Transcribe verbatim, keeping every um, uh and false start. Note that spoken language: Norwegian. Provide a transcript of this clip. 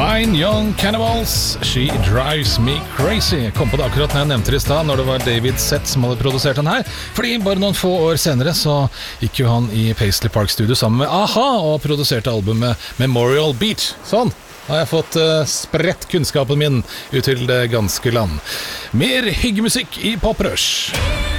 Fine Young Cannibals, She Drives Me Crazy. Kom på det akkurat når jeg nevnte det i sted, når det var David Sett som hadde produsert den her. Fordi bare noen få år senere så gikk jo han i Paisley Park Studio sammen med A-ha og produserte albumet Memorial Beach. Sånn, da har jeg fått uh, spredt kunnskapen min ut til det ganske land. Mer hyggemusikk i Pop Rush.